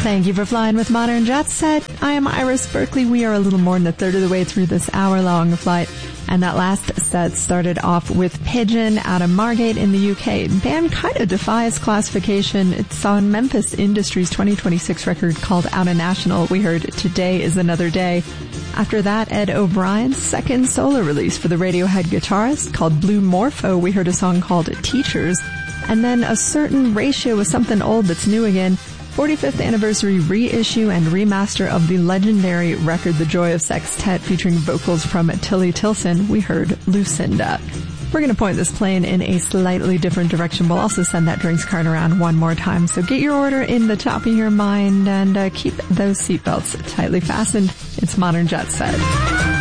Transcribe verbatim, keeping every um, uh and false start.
Thank you for flying with Modern Jet Set. I am Iris Berkeley. We are a little more than a third of the way through this hour-long flight. And that last set started off with Pigeon out of Margate in the U K. Band kind of defies classification. It's on Memphis Industries' twenty twenty-six record called Outta National. We heard Today Is Another Day. After that, Ed O'Brien's second solo release for the Radiohead guitarist called Blue Morpho. We heard a song called Teachers. And then a certain ratio of something old that's new again. forty-fifth anniversary reissue and remaster of the legendary record The Joy of Sextet featuring vocals from Tilly Tilson. We heard Lucinda. We're going to point this plane in a slightly different direction. We'll also send that drinks cart around one more time. So get your order in the top of your mind and uh, keep those seatbelts tightly fastened. It's Modern Jet Set.